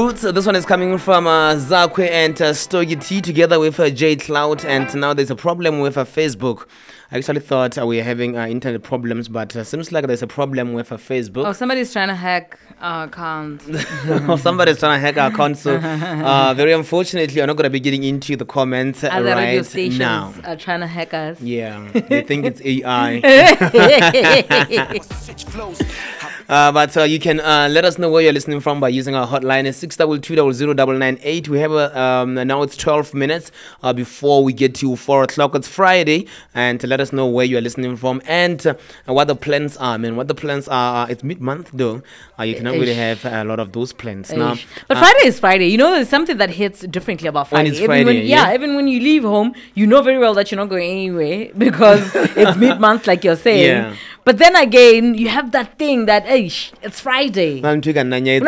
Roots. This one is coming from Zakwe and Stogie T together with J Cloud. And now there's a problem with Facebook. I actually thought we were having internet problems, but seems like there's a problem with Facebook. Oh, somebody's trying to hack our account. Somebody's trying to hack our account. So very unfortunately, I'm not going to be getting into the comments Other radio right stations now. are trying to hack us. Yeah, they think it's AI. But you can let us know where you're listening from by using our hotline. It's 622000998. We have now it's 12 minutes before we get to 4 o'clock. It's Friday, and let us know where you're listening from and what the plans are. I mean, what the plans are. It's mid-month though. You cannot really have a lot of those plans now. But Friday is Friday. You know, there's something that hits differently about Friday. When it's Friday, even when you leave home, you know very well that you're not going anywhere because it's mid-month, like you're saying. Yeah. But then again, you have that thing that, it's Friday. But But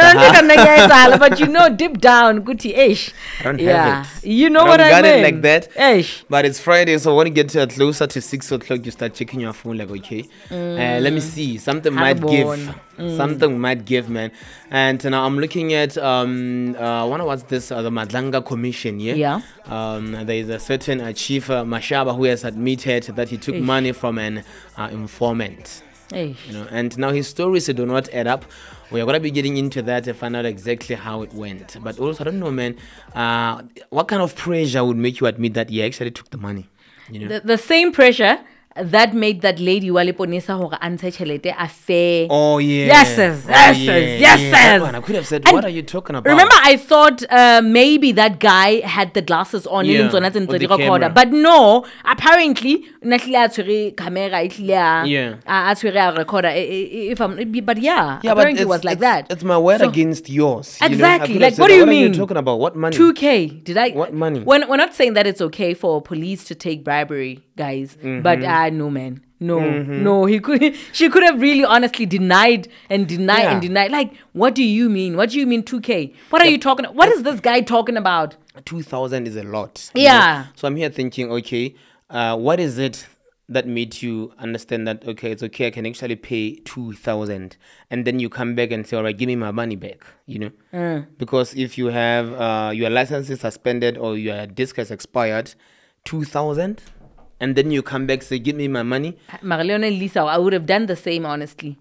you know, deep down, Guti, I don't have it. You know I what don't I got mean? it like that. Eish. But it's Friday, so when you get closer to 6 o'clock, you start checking your phone like, okay, let me see. Something might give. Something might give, man. And now I'm looking at, what's this, the Madlanga Commission, yeah? Yeah. There is a certain Chief Mashaba who has admitted that he took money from an informant. Eish. You know, and now his stories do not add up. We are going to be getting into that to find out exactly how it went. But also, I don't know, man, what kind of pressure would make you admit that he actually took the money? You know? The same pressure that made that lady Wale Ponisa hore ante chelete a fair. Oh, yeah. Yes. That one, I could have said, And what are you talking about? Remember, I thought maybe that guy had the glasses on Yeah, in with the camera. recorder. But no, apparently, camera recorder. But yeah, apparently it was like that. It's my word So- against yours. You know? I Exactly. could have Like, said, what do you What are mean? you talking about? What money? 2K. Did I? What money? We're not saying that it's okay for police to take bribery, guys. But no, man. No. She could have really honestly denied. Like, what do you mean? What do you mean 2K? What are you talking? What is this guy talking about? 2,000 is a lot. you Yeah. know? So I'm here thinking, okay, what is it that made you understand that, okay, it's okay, I can actually pay 2,000, and then you come back and say, all right, give me my money back, you know? Because if you have your license is suspended or your disc has expired, 2,000, and then you come back say, give me my money. Marleone Lisa, I would have done the same, honestly.